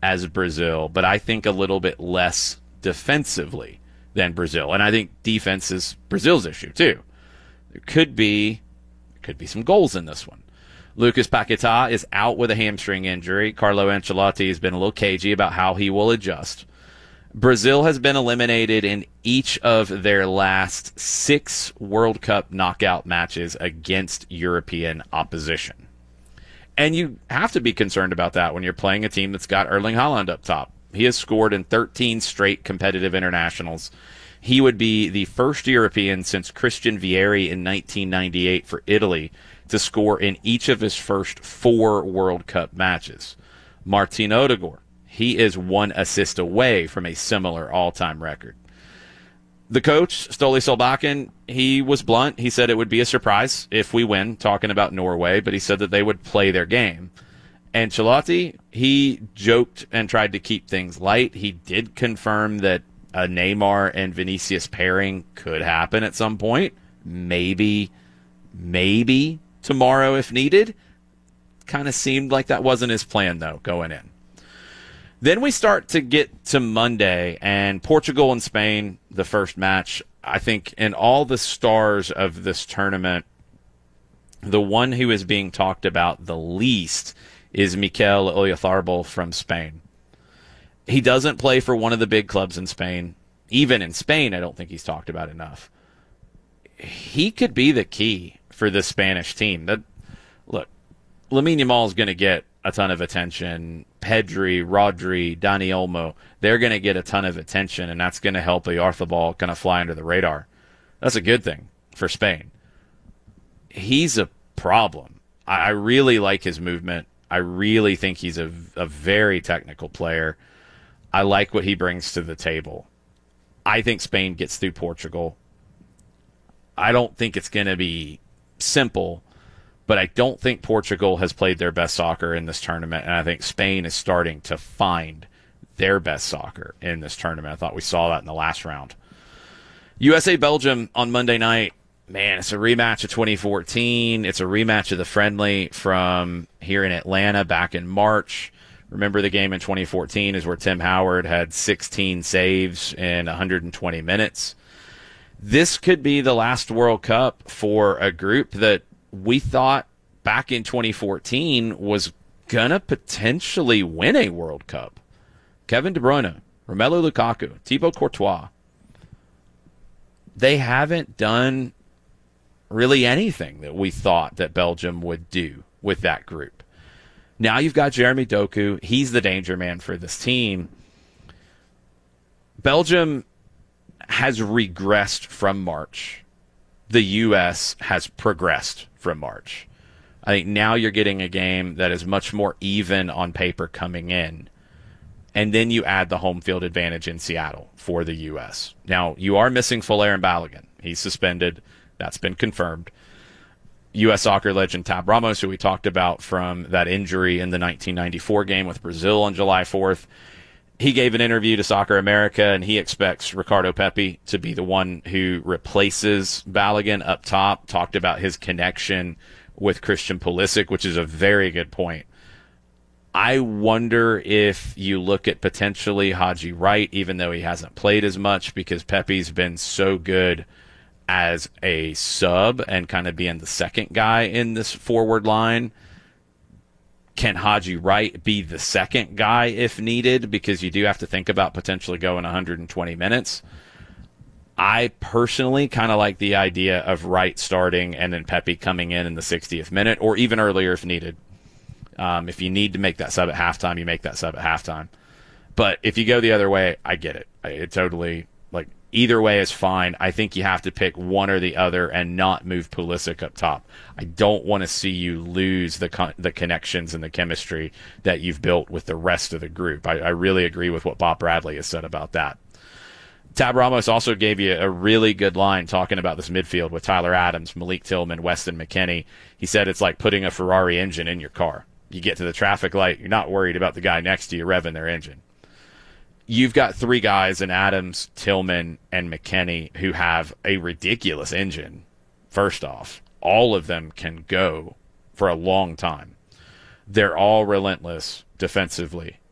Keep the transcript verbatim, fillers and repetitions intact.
as Brazil, but I think a little bit less defensively than Brazil. And I think defense is Brazil's issue too. There could be could be some goals in this one. Lucas Paquetá is out with a hamstring injury. Carlo Ancelotti has been a little cagey about how he will adjust. Brazil has been eliminated in each of their last six World Cup knockout matches against European opposition. And you have to be concerned about that when you're playing a team that's got Erling Haaland up top. He has scored in thirteen straight competitive internationals. He would be the first European since Christian Vieri in nineteen ninety-eight for Italy to score in each of his first four World Cup matches. Martin Odegaard, he is one assist away from a similar all-time record. The coach, Ståle Solbakken, he was blunt. He said it would be a surprise if we win, talking about Norway, but he said that they would play their game. Ancelotti, he joked and tried to keep things light. He did confirm that a Neymar and Vinicius pairing could happen at some point. Maybe, maybe tomorrow if needed. Kind of seemed like that wasn't his plan, though, going in. Then we start to get to Monday, and Portugal and Spain, the first match. I think in all the stars of this tournament, the one who is being talked about the least is Mikel Oyarzabal from Spain. He doesn't play for one of the big clubs in Spain. Even in Spain, I don't think he's talked about enough. He could be the key for the Spanish team. That, look, Lamine Yamal is going to get a ton of attention. Pedri, Rodri, Dani Olmo, they're going to get a ton of attention, and that's going to help Oyarzabal kind of fly under the radar. That's a good thing for Spain. He's a problem. I, I really like his movement. I really think he's a, a very technical player. I like what he brings to the table. I think Spain gets through Portugal. I don't think it's going to be simple, but I don't think Portugal has played their best soccer in this tournament, and I think Spain is starting to find their best soccer in this tournament. I thought we saw that in the last round. U S A-Belgium on Monday night. Man, it's a rematch of twenty fourteen. It's a rematch of the friendly from here in Atlanta back in March. Remember, the game in twenty fourteen is where Tim Howard had sixteen saves in one hundred twenty minutes. This could be the last World Cup for a group that we thought back in twenty fourteen was going to potentially win a World Cup. Kevin De Bruyne, Romelu Lukaku, Thibaut Courtois. They haven't done really anything that we thought that Belgium would do with that group. Now you've got Jeremy Doku. He's the danger man for this team. Belgium has regressed from March. The U S has progressed from March. I think now you're getting a game that is much more even on paper coming in. And then you add the home field advantage in Seattle for the U S. Now, you are missing Folarin Balogun. He's suspended. That's been confirmed. U S soccer legend Tab Ramos, who we talked about from that injury in the nineteen ninety-four game with Brazil on July fourth, he gave an interview to Soccer America, and he expects Ricardo Pepi to be the one who replaces Balogun up top. Talked about his connection with Christian Pulisic, which is a very good point. I wonder if you look at potentially Haji Wright, even though he hasn't played as much, because Pepe's been so good as a sub and kind of being the second guy in this forward line. Can Haji Wright be the second guy if needed? Because you do have to think about potentially going one hundred twenty minutes. I personally kind of like the idea of Wright starting and then Pepe coming in in the sixtieth minute, or even earlier if needed. Um, if you need to make that sub at halftime, you make that sub at halftime. But if you go the other way, I get it. I, it totally, like, either way is fine. I think you have to pick one or the other and not move Pulisic up top. I don't want to see you lose the con- the connections and the chemistry that you've built with the rest of the group. I, I really agree with what Bob Bradley has said about that. Tab Ramos also gave you a really good line talking about this midfield with Tyler Adams, Malik Tillman, Weston McKennie. He said it's like putting a Ferrari engine in your car. You get to the traffic light, you're not worried about the guy next to you revving their engine. You've got three guys in Adams, Tillman, and McKennie who have a ridiculous engine. First off, all of them can go for a long time. They're all relentless defensively.